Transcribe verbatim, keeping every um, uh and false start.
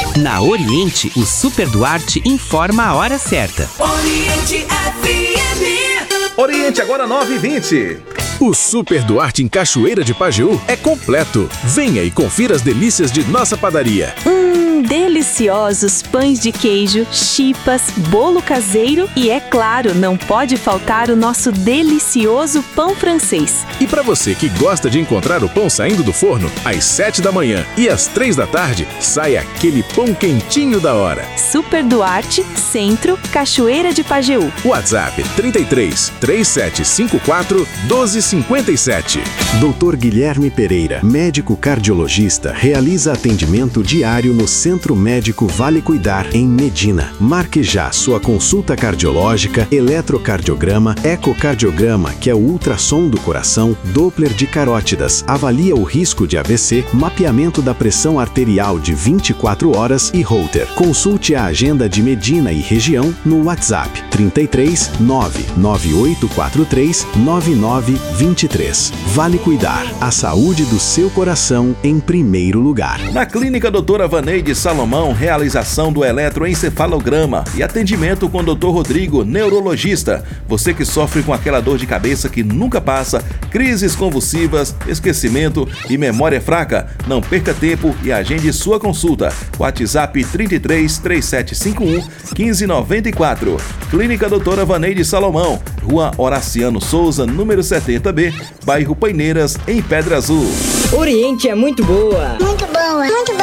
Na Oriente, o Super Duarte informa a hora certa. Oriente F M. Oriente agora nove e vinte. O Super Duarte em Cachoeira de Pajeú é completo. Venha e confira as delícias de nossa padaria. Hum, deliciosos pães de queijo, chipas, bolo caseiro e, é claro, não pode faltar o nosso delicioso pão francês. E para você que gosta de encontrar o pão saindo do forno, às sete da manhã e às três da tarde, sai aquele pão quentinho da hora. Super Duarte, Centro, Cachoeira de Pajeú. WhatsApp trinta e três, trinta e sete cinquenta e quatro, doze cinquenta e sete. doutor Guilherme Pereira, médico cardiologista, realiza atendimento diário no Centro Médico Vale Cuidar, em Medina. Marque já sua consulta cardiológica, eletrocardiograma, ecocardiograma, que é o ultrassom do coração, Doppler de carótidas, avalia o risco de A V C, mapeamento da pressão arterial de vinte e quatro horas e Holter. Consulte a agenda de Medina e região no WhatsApp trinta e três, nove nove oito quatro três, nove nove dois três. Vale Cuidar, a saúde do seu coração em primeiro lugar. Na Clínica doutora Vaneide Salomão, realização do eletroencefalograma e atendimento com doutor Rodrigo, neurologista. Você que sofre com aquela dor de cabeça que nunca passa, crises convulsivas, esquecimento e memória fraca, não perca tempo e agende sua consulta. WhatsApp trinta e três, três sete cinco um, um cinco nove quatro. Clínica doutora Vaneide Salomão, Rua Horaciano Souza, número setenta B, bairro Paineiras, em Pedra Azul. Oriente é muito boa. Muito boa. Muito boa.